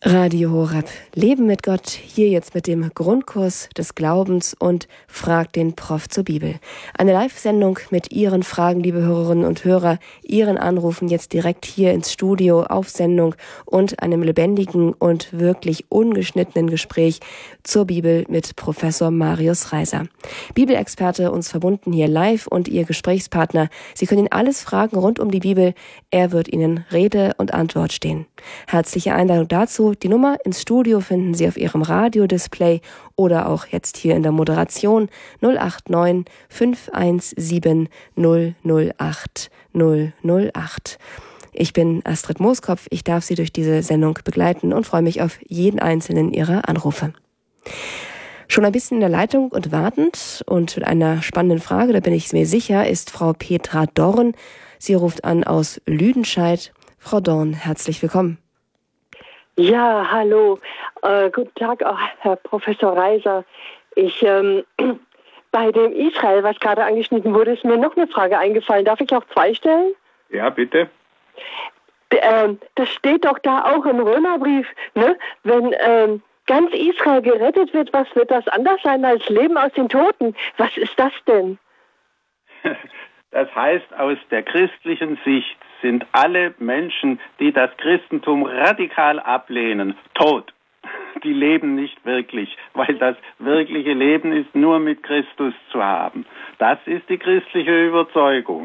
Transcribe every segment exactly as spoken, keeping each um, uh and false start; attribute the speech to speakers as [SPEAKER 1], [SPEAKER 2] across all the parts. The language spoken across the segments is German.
[SPEAKER 1] Radio Horeb, Leben mit Gott, hier jetzt mit dem Grundkurs des Glaubens und Frag den Prof zur Bibel. Eine Live-Sendung mit Ihren Fragen, liebe Hörerinnen und Hörer, Ihren Anrufen jetzt direkt hier ins Studio auf Sendung und einem lebendigen und wirklich ungeschnittenen Gespräch zur Bibel mit Professor Marius Reiser. Bibelexperte, uns verbunden hier live und Ihr Gesprächspartner. Sie können ihn alles fragen rund um die Bibel. Er wird Ihnen Rede und Antwort stehen. Herzliche Einladung dazu. Die Nummer ins Studio finden Sie auf Ihrem Radiodisplay oder auch jetzt hier in der Moderation null acht neun fünf eins sieben null null acht null null acht. Ich bin Astrid Mooskopf. Ich darf Sie durch diese Sendung begleiten und freue mich auf jeden einzelnen Ihrer Anrufe. Schon ein bisschen in der Leitung und wartend und mit einer spannenden Frage, da bin ich mir sicher, ist Frau Petra Dorn. Sie ruft an aus Lüdenscheid. Frau Dorn, herzlich willkommen.
[SPEAKER 2] Ja, hallo. Äh, guten Tag auch, Herr Professor Reiser. Ich, ähm, bei dem Israel, was gerade angeschnitten wurde, ist mir noch eine Frage eingefallen. Darf ich auch zwei stellen?
[SPEAKER 3] Ja, bitte.
[SPEAKER 2] D- ähm, das steht doch da auch im Römerbrief, ne? Wenn ähm, ganz Israel gerettet wird, was wird das anders sein als Leben aus den Toten? Was ist das denn?
[SPEAKER 3] Das heißt, aus der christlichen Sicht sind alle Menschen, die das Christentum radikal ablehnen, tot. Die leben nicht wirklich, weil das wirkliche Leben ist nur mit Christus zu haben. Das ist die christliche Überzeugung.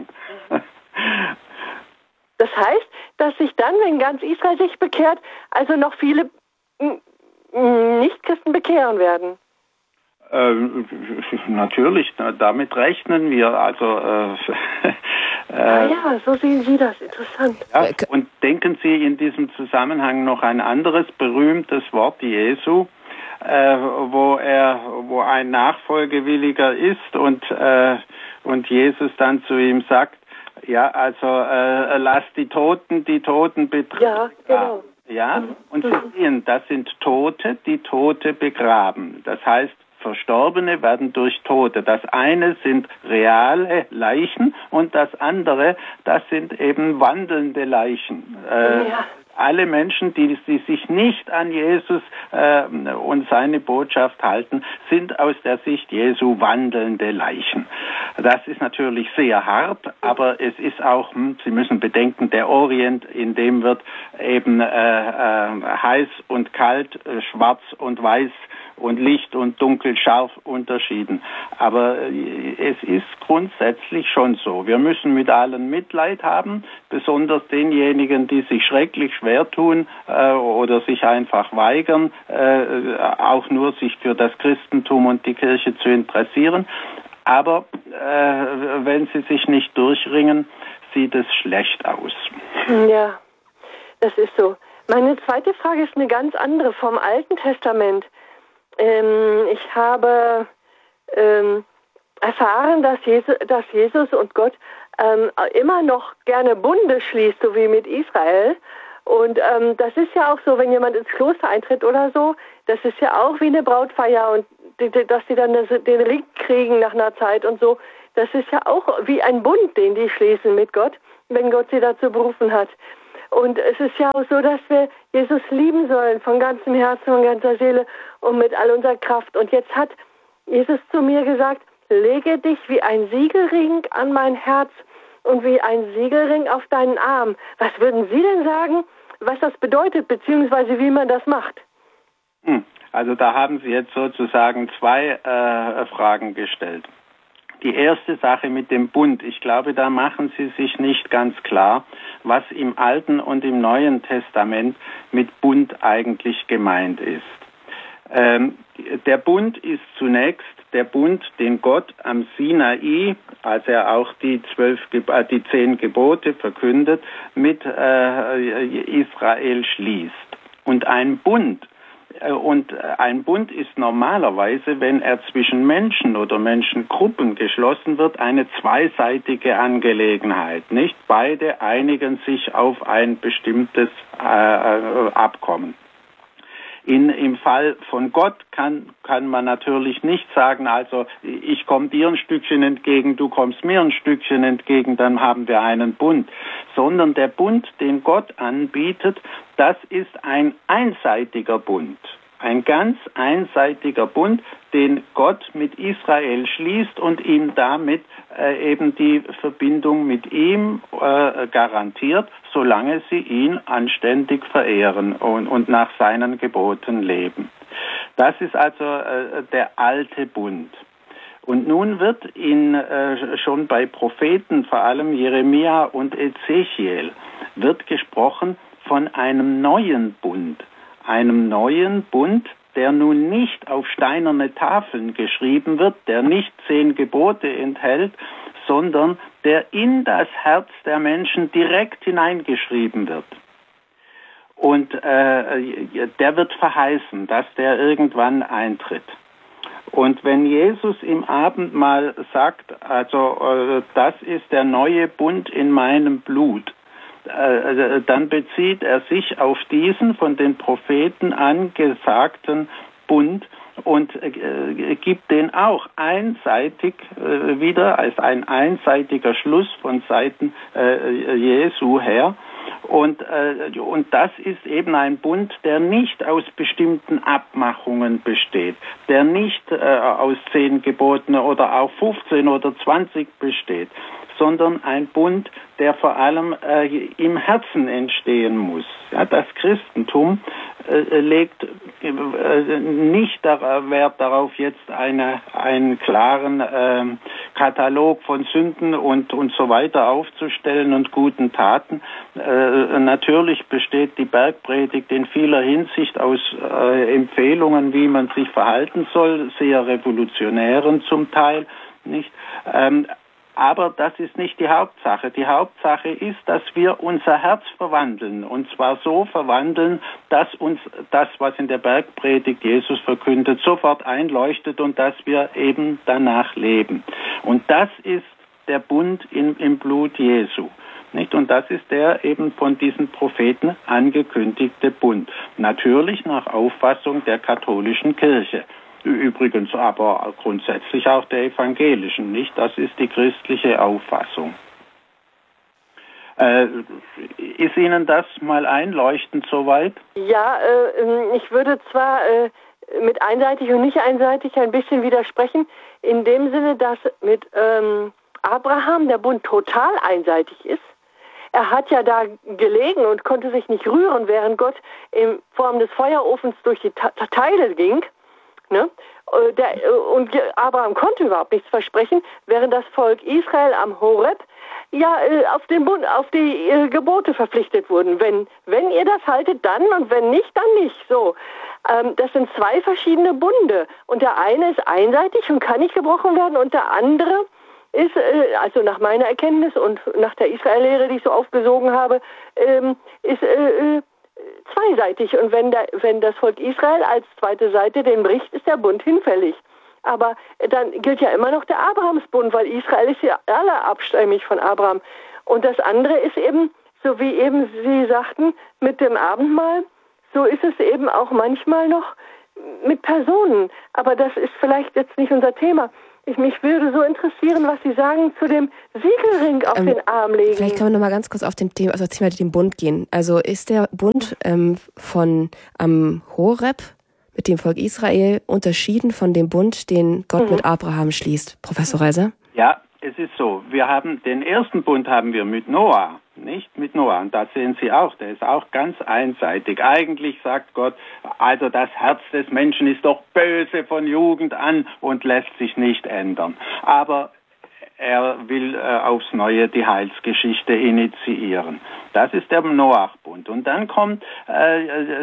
[SPEAKER 2] Das heißt, dass sich dann, wenn ganz Israel sich bekehrt, also noch viele Nicht-Christen bekehren werden?
[SPEAKER 3] Ähm, natürlich, damit rechnen wir. Also äh, äh,
[SPEAKER 2] ah ja, so sehen Sie das. Interessant.
[SPEAKER 3] Ja, und denken Sie in diesem Zusammenhang noch ein anderes berühmtes Wort Jesu, äh, wo er, wo ein Nachfolgewilliger ist und äh, und Jesus dann zu ihm sagt, ja, also äh, lass die Toten die Toten betrachten.
[SPEAKER 2] Ja, genau.
[SPEAKER 3] Ja, und Sie sehen, das sind Tote, die Tote begraben. Das heißt, Verstorbene werden durch Tote. Das eine sind reale Leichen und das andere, das sind eben wandelnde Leichen. Äh,
[SPEAKER 2] ja.
[SPEAKER 3] Alle Menschen, die, die sich nicht an Jesus äh, und seine Botschaft halten, sind aus der Sicht Jesu wandelnde Leichen. Das ist natürlich sehr hart, aber es ist auch, hm, Sie müssen bedenken, der Orient, in dem wird eben äh, äh, heiß und kalt, äh, schwarz und weiß und Licht und Dunkel scharf unterschieden. Aber äh, es ist grundsätzlich schon so. Wir müssen mit allen Mitleid haben, besonders denjenigen, die sich schrecklich schwer tun äh, oder sich einfach weigern, äh, auch nur sich für das Christentum und die Kirche zu interessieren. Aber äh, wenn sie sich nicht durchringen, sieht es schlecht aus.
[SPEAKER 2] Ja, das ist so. Meine zweite Frage ist eine ganz andere vom Alten Testament. Ähm, ich habe ähm, erfahren, dass Jesus, dass Jesus und Gott ähm, immer noch gerne Bunde schließt, so wie mit Israel. Und ähm, das ist ja auch so, wenn jemand ins Kloster eintritt oder so, das ist ja auch wie eine Brautfeier und die, die, dass sie dann das, den Ring kriegen nach einer Zeit und so. Das ist ja auch wie ein Bund, den die schließen mit Gott, wenn Gott sie dazu berufen hat. Und es ist ja auch so, dass wir Jesus lieben sollen von ganzem Herzen, von ganzer Seele und mit all unserer Kraft. Und jetzt hat Jesus zu mir gesagt, lege dich wie ein Siegelring an mein Herz und wie ein Siegelring auf deinen Arm. Was würden Sie denn sagen, was das bedeutet, beziehungsweise wie man das macht?
[SPEAKER 3] Also da haben Sie jetzt sozusagen zwei äh, Fragen gestellt. Die erste Sache mit dem Bund, ich glaube, da machen Sie sich nicht ganz klar, was im Alten und im Neuen Testament mit Bund eigentlich gemeint ist. Ähm, der Bund ist zunächst der Bund, den Gott am Sinai, als er auch die zwölf, äh, die zehn Gebote verkündet, mit äh, Israel schließt. Und ein Bund Und ein Bund ist normalerweise, wenn er zwischen Menschen oder Menschengruppen geschlossen wird, eine zweiseitige Angelegenheit. Nicht beide einigen sich auf ein bestimmtes äh, Abkommen. In, im Fall von Gott kann, kann man natürlich nicht sagen, also ich komme dir ein Stückchen entgegen, du kommst mir ein Stückchen entgegen, dann haben wir einen Bund. Sondern der Bund, den Gott anbietet, das ist ein einseitiger Bund. Ein ganz einseitiger Bund, den Gott mit Israel schließt und ihm damit äh, eben die Verbindung mit ihm äh, garantiert, solange sie ihn anständig verehren und, und nach seinen Geboten leben. Das ist also äh, der alte Bund. Und nun wird in, äh, schon bei Propheten, vor allem Jeremia und Ezechiel, wird gesprochen von einem neuen Bund. Einem neuen Bund, der nun nicht auf steinerne Tafeln geschrieben wird, der nicht zehn Gebote enthält, sondern der in das Herz der Menschen direkt hineingeschrieben wird. Und äh, der wird verheißen, dass der irgendwann eintritt. Und wenn Jesus im Abendmahl sagt, also äh, das ist der neue Bund in meinem Blut, dann bezieht er sich auf diesen von den Propheten angesagten Bund und äh, gibt den auch einseitig äh, wieder als ein einseitiger Schluss von Seiten äh, Jesu her. Und, äh, und das ist eben ein Bund, der nicht aus bestimmten Abmachungen besteht, der nicht äh, aus zehn Geboten oder auch fünfzehn oder zwanzig besteht, sondern ein Bund, der vor allem äh, im Herzen entstehen muss. Ja, das Christentum äh, legt äh, nicht dar- Wert darauf, jetzt eine, einen klaren äh, Katalog von Sünden und, und so weiter aufzustellen und guten Taten. Äh, natürlich besteht die Bergpredigt in vieler Hinsicht aus äh, Empfehlungen, wie man sich verhalten soll, sehr revolutionären zum Teil, nicht? Ähm, Aber das ist nicht die Hauptsache. Die Hauptsache ist, dass wir unser Herz verwandeln. Und zwar so verwandeln, dass uns das, was in der Bergpredigt Jesus verkündet, sofort einleuchtet und dass wir eben danach leben. Und das ist der Bund im, im Blut Jesu. Nicht? Und das ist der eben von diesen Propheten angekündigte Bund. Natürlich nach Auffassung der katholischen Kirche. Übrigens aber grundsätzlich auch der evangelischen, nicht? Das ist die christliche Auffassung. Äh, ist Ihnen das mal einleuchtend soweit?
[SPEAKER 2] Ja, äh, ich würde zwar äh, mit einseitig und nicht einseitig ein bisschen widersprechen, in dem Sinne, dass mit ähm, Abraham der Bund total einseitig ist. Er hat ja da gelegen und konnte sich nicht rühren, während Gott in Form des Feuerofens durch die Ta- Teile ging. Ne? Der, und Abraham konnte überhaupt nichts versprechen, während das Volk Israel am Horeb ja auf den Bund, auf die äh, Gebote verpflichtet wurden. Wenn, wenn ihr das haltet, dann, und wenn nicht, dann nicht. So, ähm, das sind zwei verschiedene Bunde. Und der eine ist einseitig und kann nicht gebrochen werden, und der andere ist, äh, also nach meiner Erkenntnis und nach der Israel-Lehre, die ich so aufgesogen habe, ähm, ist äh, zweiseitig. Und wenn, der, wenn das Volk Israel als zweite Seite den bricht, ist der Bund hinfällig. Aber dann gilt ja immer noch der Abrahamsbund, weil Israel ist ja alle abstämmig von Abraham. Und das andere ist eben, so wie eben Sie sagten, mit dem Abendmahl, so ist es eben auch manchmal noch mit Personen. Aber das ist vielleicht jetzt nicht unser Thema. Ich, mich würde so interessieren, was Sie sagen zu dem Siegelring auf ähm, den Arm legen.
[SPEAKER 1] Vielleicht können wir noch mal ganz kurz auf dem Thema, also das Thema dem Bund gehen. Also ist der Bund ähm, von am Horeb mit dem Volk Israel unterschieden von dem Bund, den Gott mhm. mit Abraham schließt, Professor Reiser?
[SPEAKER 3] Ja, es ist so. Wir haben den ersten Bund haben wir mit Noah. Nicht mit Noah. Und da sehen Sie auch, der ist auch ganz einseitig. Eigentlich sagt Gott, also das Herz des Menschen ist doch böse von Jugend an und lässt sich nicht ändern. Aber er will äh, aufs Neue die Heilsgeschichte initiieren. Das ist der Noach-Bund. Und dann kommt, äh,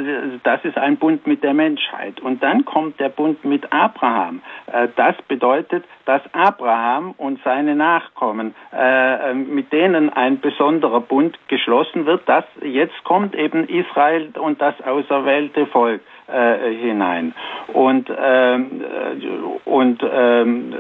[SPEAKER 3] das ist ein Bund mit der Menschheit. Und dann kommt der Bund mit Abraham. Äh, das bedeutet, dass Abraham und seine Nachkommen, äh, mit denen ein besonderer Bund geschlossen wird. Das, jetzt kommt eben Israel und das auserwählte Volk äh, hinein. Und, ähm, und ähm,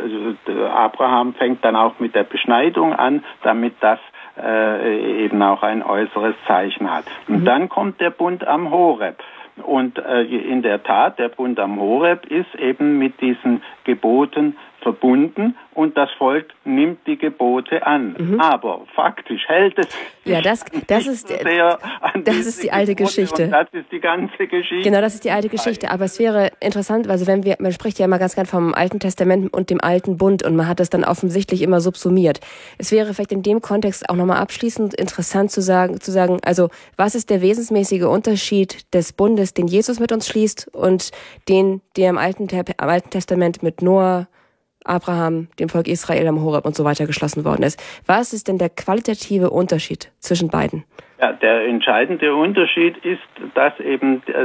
[SPEAKER 3] Abraham fängt dann auch mit der Beschneidung an, damit das äh, eben auch ein äußeres Zeichen hat. Und mhm. dann kommt der Bund am Horeb. Und äh, in der Tat, der Bund am Horeb ist eben mit diesen Geboten verbunden und das Volk nimmt die Gebote an. Mhm. Aber faktisch hält es
[SPEAKER 1] ja, das, das ist,
[SPEAKER 3] so sehr an
[SPEAKER 1] das ist die alte
[SPEAKER 3] Gebote
[SPEAKER 1] Geschichte.
[SPEAKER 3] Und das ist die ganze Geschichte.
[SPEAKER 1] Genau, das ist die alte Geschichte. Aber es wäre interessant, also wenn wir, man spricht ja immer ganz gern vom Alten Testament und dem Alten Bund und man hat das dann offensichtlich immer subsumiert. Es wäre vielleicht in dem Kontext auch nochmal abschließend interessant zu sagen, zu sagen, also was ist der wesensmäßige Unterschied des Bundes, den Jesus mit uns schließt und den, der im Alten, am Alten Testament mit Noah, Abraham, dem Volk Israel am Horeb und so weiter geschlossen worden ist. Was ist denn der qualitative Unterschied zwischen beiden?
[SPEAKER 3] Ja, der entscheidende Unterschied ist, dass eben äh,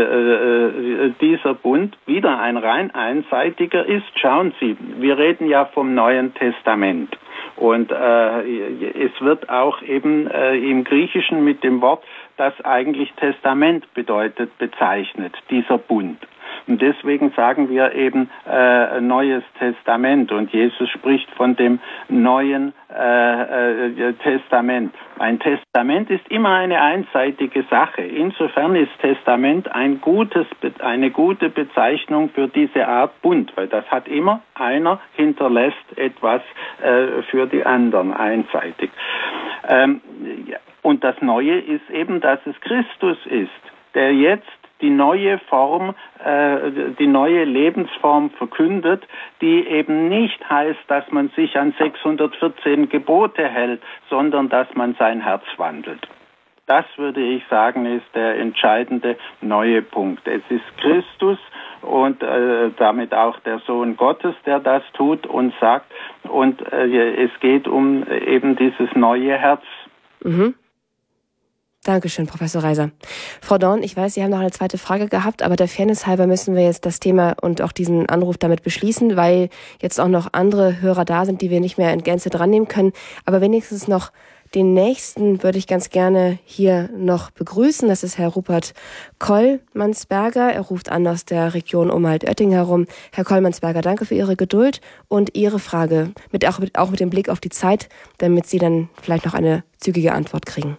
[SPEAKER 3] äh, dieser Bund wieder ein rein einseitiger ist. Schauen Sie, wir reden ja vom Neuen Testament. Und äh, es wird auch eben äh, im Griechischen mit dem Wort, das eigentlich Testament bedeutet, bezeichnet, dieser Bund. Und deswegen sagen wir eben äh, Neues Testament und Jesus spricht von dem Neuen äh, äh, Testament. Ein Testament ist immer eine einseitige Sache. Insofern ist Testament ein gutes, eine gute Bezeichnung für diese Art Bund, weil das hat immer einer hinterlässt etwas äh, für die anderen einseitig. Ähm, und das Neue ist eben, dass es Christus ist, der jetzt die neue Form, äh, die neue Lebensform verkündet, die eben nicht heißt, dass man sich an sechshundertvierzehn Gebote hält, sondern dass man sein Herz wandelt. Das, würde ich sagen, ist der entscheidende neue Punkt. Es ist Christus und äh, damit auch der Sohn Gottes, der das tut und sagt. Und äh, es geht um eben dieses neue Herz.
[SPEAKER 1] Mhm. Dankeschön, Professor Reiser. Frau Dorn, ich weiß, Sie haben noch eine zweite Frage gehabt, aber der Fairness halber müssen wir jetzt das Thema und auch diesen Anruf damit beschließen, weil jetzt auch noch andere Hörer da sind, die wir nicht mehr in Gänze dran nehmen können. Aber wenigstens noch den nächsten würde ich ganz gerne hier noch begrüßen. Das ist Herr Rupert Kollmannsberger. Er ruft an aus der Region Umwald-Oetting herum. Herr Kollmannsberger, danke für Ihre Geduld und Ihre Frage, mit, auch, mit, auch mit dem Blick auf die Zeit, damit Sie dann vielleicht noch eine zügige Antwort kriegen.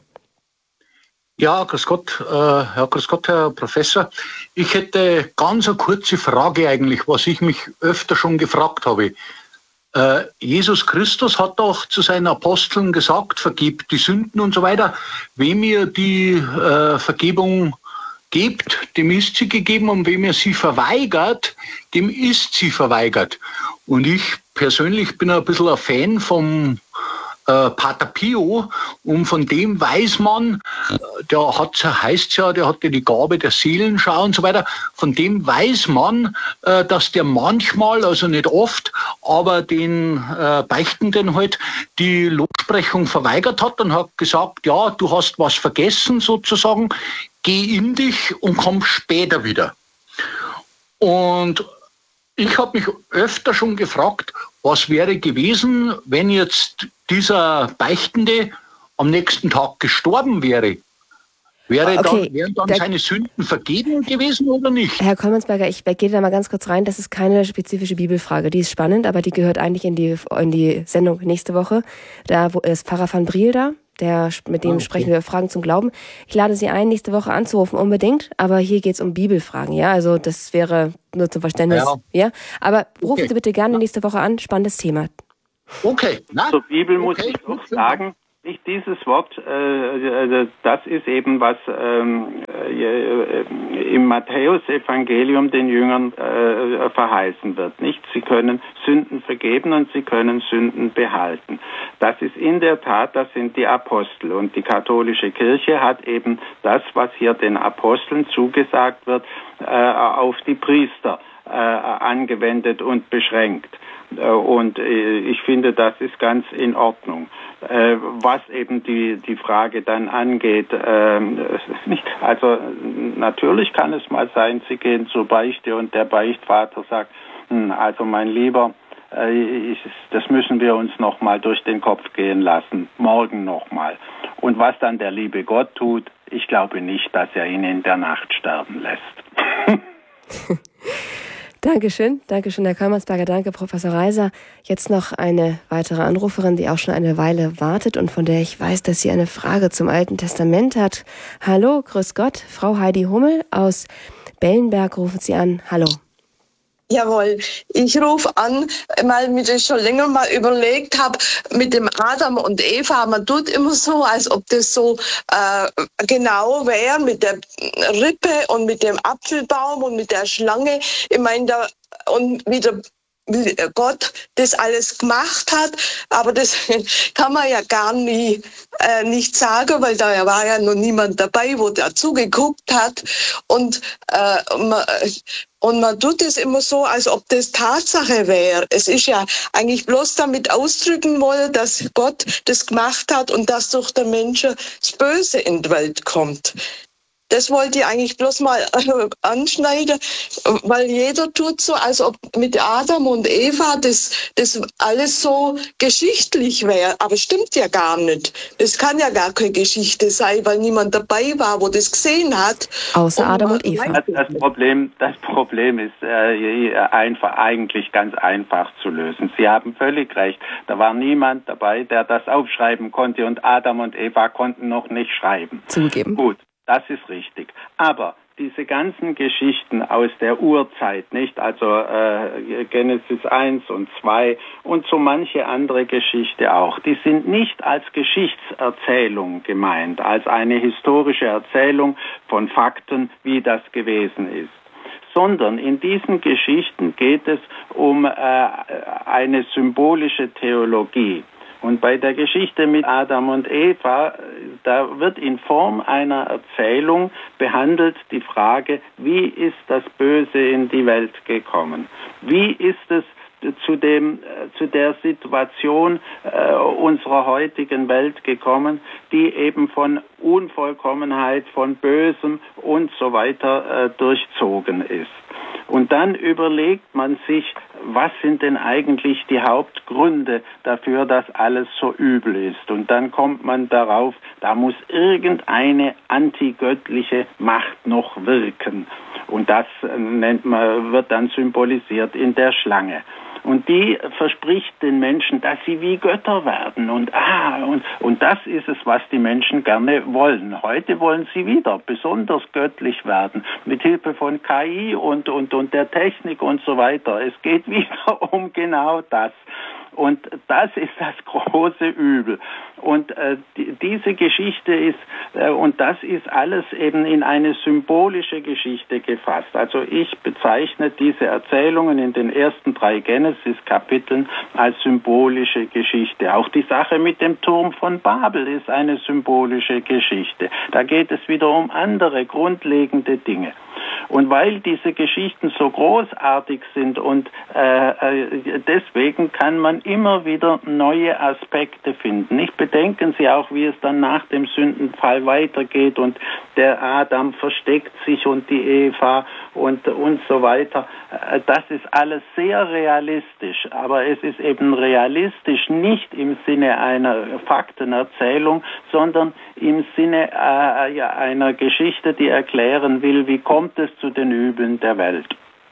[SPEAKER 4] Ja, grüß Gott, äh, ja, grüß Gott, Herr Professor. Ich hätte ganz eine kurze Frage eigentlich, was ich mich öfter schon gefragt habe. Äh, Jesus Christus hat doch zu seinen Aposteln gesagt, vergebt die Sünden und so weiter. Wem ihr die äh, Vergebung gebt, dem ist sie gegeben, und wem ihr sie verweigert, dem ist sie verweigert. Und ich persönlich bin ein bisschen ein Fan vom Äh, Pater Pio, und von dem weiß man, der hat, heißt ja, der hatte die Gabe der Seelenschau und so weiter, von dem weiß man, äh, dass der manchmal, also nicht oft, aber den äh, Beichtenden halt die Lossprechung verweigert hat und hat gesagt, ja, du hast was vergessen sozusagen, geh in dich und komm später wieder. Und ich habe mich öfter schon gefragt, was wäre gewesen, wenn jetzt dieser Beichtende am nächsten Tag gestorben wäre? Wäre
[SPEAKER 1] okay,
[SPEAKER 4] dann, wären dann seine Sünden vergeben gewesen oder nicht?
[SPEAKER 1] Herr Kollmannsberger, ich gehe da mal ganz kurz rein. Das ist keine spezifische Bibelfrage. Die ist spannend, aber die gehört eigentlich in die, in die Sendung nächste Woche. Da wo ist Pfarrer van Briel da. Der, mit dem okay. sprechen wir über Fragen zum Glauben. Ich lade Sie ein, nächste Woche anzurufen, unbedingt. Aber hier geht es um Bibelfragen, ja. Also das wäre nur zum Verständnis, ja. ja? Aber rufen okay. Sie bitte gerne nächste Woche an. Spannendes Thema.
[SPEAKER 4] Okay. Na?
[SPEAKER 3] Zur Bibel muss
[SPEAKER 4] okay.
[SPEAKER 3] ich auch sagen, nicht dieses Wort, äh, das ist eben, was ähm, äh, im Matthäus-Evangelium den Jüngern äh, verheißen wird. Nicht? Sie können Sünden vergeben und sie können Sünden behalten. Das ist in der Tat, das sind die Apostel. Und die katholische Kirche hat eben das, was hier den Aposteln zugesagt wird, äh, auf die Priester äh, angewendet und beschränkt. Und ich finde, das ist ganz in Ordnung. Was eben die, die Frage dann angeht, also natürlich kann es mal sein, Sie gehen zur Beichte und der Beichtvater sagt, also mein Lieber, das müssen wir uns noch mal durch den Kopf gehen lassen, morgen noch mal. Und was dann der liebe Gott tut, ich glaube nicht, dass er ihn in der Nacht sterben lässt.
[SPEAKER 1] Dankeschön, Dankeschön, Herr Kölmersberger, danke, Professor Reiser. Jetzt noch eine weitere Anruferin, die auch schon eine Weile wartet und von der ich weiß, dass sie eine Frage zum Alten Testament hat. Hallo, grüß Gott, Frau Heidi Hummel aus Bellenberg rufen Sie an. Hallo.
[SPEAKER 5] Jawohl, ich rufe an, weil ich mir das schon länger mal überlegt habe, mit dem Adam und Eva, man tut immer so, als ob das so äh, genau wäre mit der Rippe und mit dem Apfelbaum und mit der Schlange. Ich meine, da und wie der wie Gott das alles gemacht hat, aber das kann man ja gar nie äh, nicht sagen, weil da war ja noch niemand dabei, wo der zugeguckt hat und äh, man, und man tut es immer so, als ob das Tatsache wäre. Es ist ja eigentlich bloß damit ausdrücken wollen, dass Gott das gemacht hat und dass durch den Menschen das Böse in die Welt kommt. Das wollte ich eigentlich bloß mal äh, anschneiden, weil jeder tut so, als ob mit Adam und Eva das, das alles so geschichtlich wäre. Aber stimmt ja gar nicht. Das kann ja gar keine Geschichte sein, weil niemand dabei war, wo das gesehen hat.
[SPEAKER 1] Außer und Adam und Eva.
[SPEAKER 3] Das, das, Problem, das Problem ist äh, einfach, eigentlich ganz einfach zu lösen. Sie haben völlig recht. Da war niemand dabei, der das aufschreiben konnte und Adam und Eva konnten noch nicht schreiben.
[SPEAKER 1] Zugeben.
[SPEAKER 3] Gut. Das ist richtig. Aber diese ganzen Geschichten aus der Urzeit, nicht? Also äh, Genesis eins und zwei und so manche andere Geschichte auch, die sind nicht als Geschichtserzählung gemeint, als eine historische Erzählung von Fakten, wie das gewesen ist. Sondern in diesen Geschichten geht es um äh, eine symbolische Theologie. Und bei der Geschichte mit Adam und Eva, da wird in Form einer Erzählung behandelt die Frage, wie ist das Böse in die Welt gekommen? Wie ist es zu dem, zu der Situation äh, unserer heutigen Welt gekommen, die eben von Unvollkommenheit, von Bösem und so weiter äh, durchzogen ist? Und dann überlegt man sich, was sind denn eigentlich die Hauptgründe dafür, dass alles so übel ist? Und dann kommt man darauf, da muss irgendeine antigöttliche Macht noch wirken. Und das nennt man, wird dann symbolisiert in der Schlange. Und die verspricht den Menschen, dass sie wie Götter werden. Und ah, und, und das ist es, was die Menschen gerne wollen. Heute wollen sie wieder besonders göttlich werden, mit Hilfe von K I und, und, und der Technik und so weiter. Es geht wieder um genau das. Und das ist das große Übel. Und äh, die, diese Geschichte ist, äh, und das ist alles eben in eine symbolische Geschichte gefasst. Also ich bezeichne diese Erzählungen in den ersten drei Genesis-Kapiteln als symbolische Geschichte. Auch die Sache mit dem Turm von Babel ist eine symbolische Geschichte. Da geht es wieder um andere grundlegende Dinge. Und weil diese Geschichten so großartig sind und äh, deswegen kann man immer wieder neue Aspekte finden. Nicht bedenken Sie auch, wie es dann nach dem Sündenfall weitergeht und der Adam versteckt sich und die Eva und, und so weiter. Das ist alles sehr realistisch, aber es ist eben realistisch nicht im Sinne einer Faktenerzählung, sondern im Sinne äh, ja, einer Geschichte, die erklären will, wie kommt es zu den Übeln der Welt.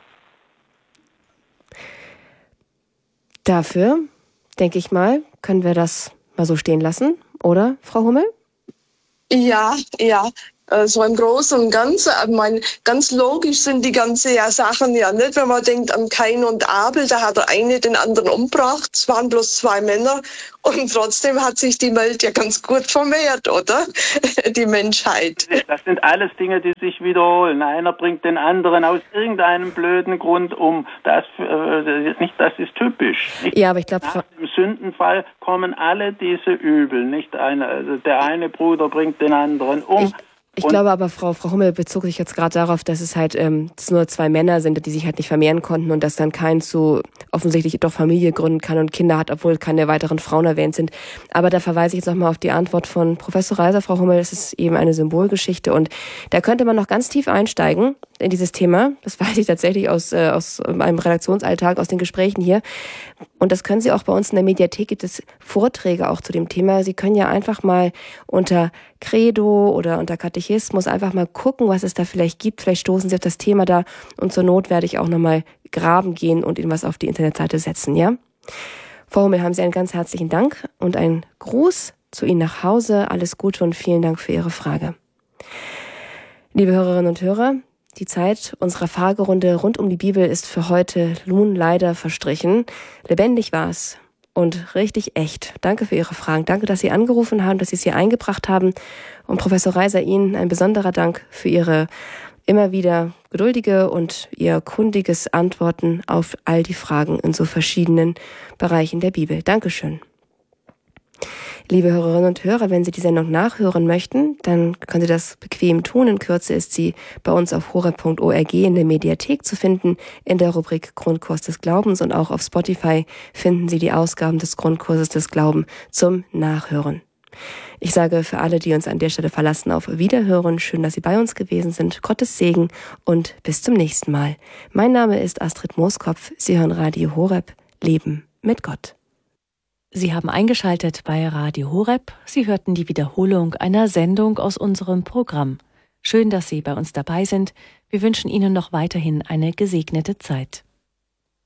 [SPEAKER 1] Dafür, denke ich mal, können wir das mal so stehen lassen, oder, Frau Hummel?
[SPEAKER 5] Ja, ja. So im Großen und Ganzen, ich meine, ganz logisch sind die ganzen ja Sachen ja nicht, wenn man denkt an Kain und Abel, da hat der eine den anderen umgebracht, es waren bloß zwei Männer und trotzdem hat sich die Welt ja ganz gut vermehrt, oder? Die Menschheit.
[SPEAKER 3] Das sind alles Dinge, die sich wiederholen. Einer bringt den anderen aus irgendeinem blöden Grund um. Das, äh, nicht, das ist typisch. Nicht?
[SPEAKER 1] Ja, aber ich glaube,
[SPEAKER 3] nach dem Sündenfall kommen alle diese Übel. Nicht eine, also der eine Bruder bringt den anderen um.
[SPEAKER 1] Ich Ich und glaube aber, Frau, Frau Hummel bezog sich jetzt gerade darauf, dass es halt ähm, dass nur zwei Männer sind, die sich halt nicht vermehren konnten und dass dann kein zu offensichtlich doch Familie gründen kann und Kinder hat, obwohl keine weiteren Frauen erwähnt sind. Aber da verweise ich jetzt nochmal auf die Antwort von Professor Reiser, Frau Hummel, es ist eben eine Symbolgeschichte und da könnte man noch ganz tief einsteigen in dieses Thema. Das weiß ich tatsächlich aus, äh, aus meinem Redaktionsalltag, aus den Gesprächen hier. Und das können Sie auch bei uns in der Mediathek, gibt es Vorträge auch zu dem Thema. Sie können ja einfach mal unter Credo oder unter Katechismus einfach mal gucken, was es da vielleicht gibt. Vielleicht stoßen Sie auf das Thema da und zur Not werde ich auch nochmal graben gehen und ihnen was auf die Internetseite setzen, ja? Frau Hummel, haben Sie einen ganz herzlichen Dank und einen Gruß zu Ihnen nach Hause. Alles Gute und vielen Dank für Ihre Frage. Liebe Hörerinnen und Hörer, die Zeit unserer Fragerunde rund um die Bibel ist für heute nun leider verstrichen. Lebendig war es und richtig echt. Danke für Ihre Fragen. Danke, dass Sie angerufen haben, dass Sie es hier eingebracht haben. Und Professor Reiser, Ihnen ein besonderer Dank für Ihre immer wieder geduldige und Ihr kundiges Antworten auf all die Fragen in so verschiedenen Bereichen der Bibel. Dankeschön. Liebe Hörerinnen und Hörer, wenn Sie die Sendung nachhören möchten, dann können Sie das bequem tun. In Kürze ist sie bei uns auf horeb punkt org in der Mediathek zu finden, in der Rubrik Grundkurs des Glaubens, und auch auf Spotify finden Sie die Ausgaben des Grundkurses des Glaubens zum Nachhören. Ich sage für alle, die uns an der Stelle verlassen, auf Wiederhören. Schön, dass Sie bei uns gewesen sind. Gottes Segen und bis zum nächsten Mal. Mein Name ist Astrid Mooskopf. Sie hören Radio Horeb. Leben mit Gott.
[SPEAKER 6] Sie haben eingeschaltet bei Radio Horeb. Sie hörten die Wiederholung einer Sendung aus unserem Programm. Schön, dass Sie bei uns dabei sind. Wir wünschen Ihnen noch weiterhin eine gesegnete Zeit.